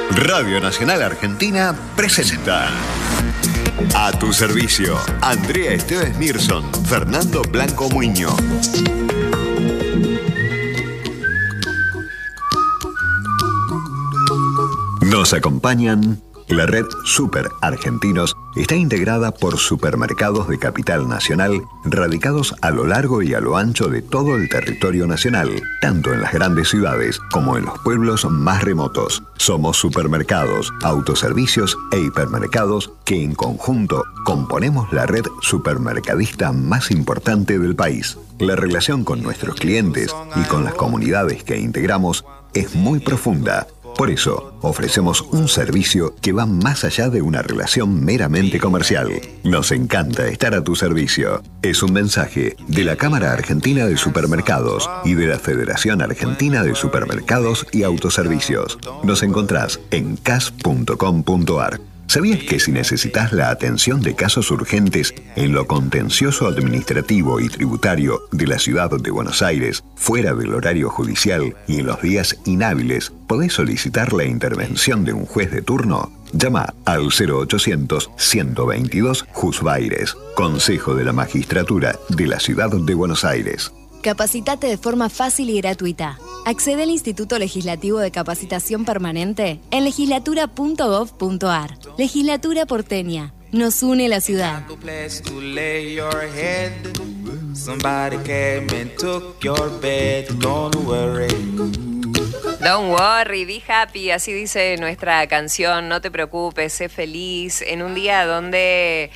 Radio Nacional Argentina presenta A tu servicio, Andrea Esteves Mirson, Fernando Blanco Muño. Nos acompañan. La red Super Argentinos está integrada por supermercados de capital nacional radicados a lo largo y a lo ancho de todo el territorio nacional, tanto en las grandes ciudades como en los pueblos más remotos. Somos supermercados, autoservicios e hipermercados que en conjunto componemos la red supermercadista más importante del país. La relación con nuestros clientes y con las comunidades que integramos es muy profunda. Por eso, ofrecemos un servicio que va más allá de una relación meramente comercial. Nos encanta estar a tu servicio. Es un mensaje de la Cámara Argentina de Supermercados y de la Federación Argentina de Supermercados y Autoservicios. Nos encontrás en cas.com.ar. ¿Sabías que si necesitas la atención de casos urgentes en lo contencioso administrativo y tributario de la ciudad de Buenos Aires, fuera del horario judicial y en los días inhábiles, podés solicitar la intervención de un juez de turno? Llama al 0800-122 Juzbaires, Consejo de la Magistratura de la Ciudad de Buenos Aires. Capacitate de forma fácil y gratuita. Accede al Instituto Legislativo de Capacitación Permanente en legislatura.gov.ar. Legislatura porteña. Nos une la ciudad. Don't worry, be happy, así dice nuestra canción. No te preocupes, sé feliz. En un día donde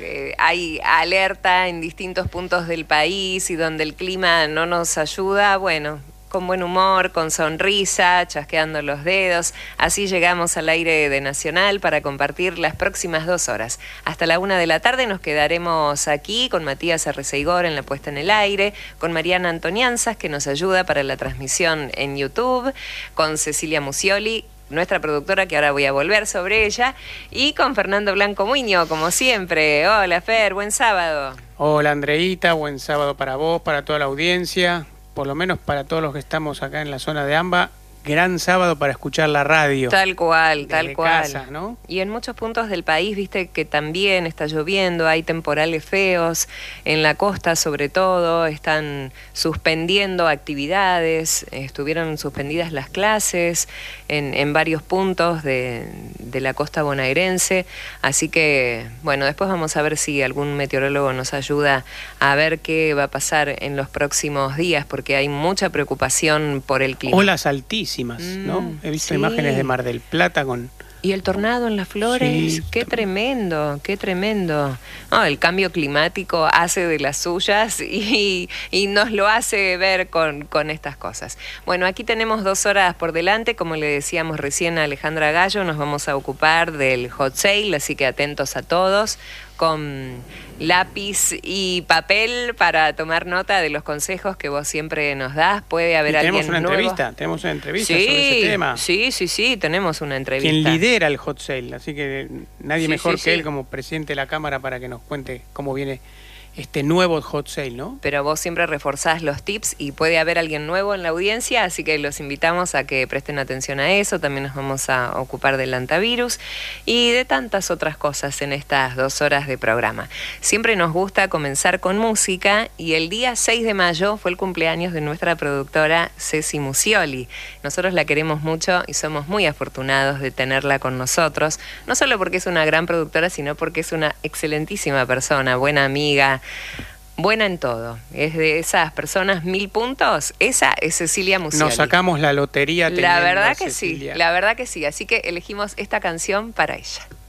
hay alerta en distintos puntos del país y donde el clima no nos ayuda, bueno, con buen humor, con sonrisa, chasqueando los dedos. Así llegamos al aire de Nacional para compartir las próximas 2 horas. Hasta la 1 de la tarde nos quedaremos aquí con Matías Arreceigor en la puesta en el aire, con Mariana Antonianzas, que nos ayuda para la transmisión en YouTube, con Cecilia Musioli, nuestra productora, que ahora voy a volver sobre ella, y con Fernando Blanco Muño, como siempre. Hola, Fer, buen sábado. Hola, Andreita, buen sábado para vos, para toda la audiencia. Por lo menos para todos los que estamos acá en la zona de AMBA, gran sábado para escuchar la radio. Tal cual, tal cual. Casa, ¿no? Y en muchos puntos del país, viste que también está lloviendo, hay temporales feos, en la costa sobre todo, están suspendiendo actividades, estuvieron suspendidas las clases en varios puntos de la costa bonaerense, así que, bueno, después vamos a ver si algún meteorólogo nos ayuda a ver qué va a pasar en los próximos días, porque hay mucha preocupación por el clima. Olas altísimas, ¿no? He visto imágenes de Mar del Plata con... Y el tornado en las Flores, qué tremendo, qué tremendo. No, el cambio climático hace de las suyas y nos lo hace ver con estas cosas. Bueno, aquí tenemos 2 horas por delante, como le decíamos recién a Alejandra Gallo, nos vamos a ocupar del hot sale, así que atentos a todos, con lápiz y papel para tomar nota de los consejos que vos siempre nos das. Puede haber alguien nuevo. Tenemos una entrevista sobre ese tema. Sí, tenemos una entrevista. Quien lidera el hot sale, así que nadie mejor que él como presidente de la Cámara para que nos cuente cómo viene este nuevo hot sale, ¿no? Pero vos siempre reforzás los tips y puede haber alguien nuevo en la audiencia, así que los invitamos a que presten atención a eso. También nos vamos a ocupar del antivirus y de tantas otras cosas en estas 2 horas de programa. Siempre nos gusta comenzar con música y el día 6 de mayo fue el cumpleaños de nuestra productora Ceci Musioli. Nosotros la queremos mucho y somos muy afortunados de tenerla con nosotros, no solo porque es una gran productora, sino porque es una excelentísima persona, buena amiga, buena en todo. Es de esas personas 1000 puntos. Esa es Cecilia Musioli. Nos sacamos la lotería teniendo la verdad a que Cecilia. Sí, la verdad que sí. Así que elegimos esta canción para ella.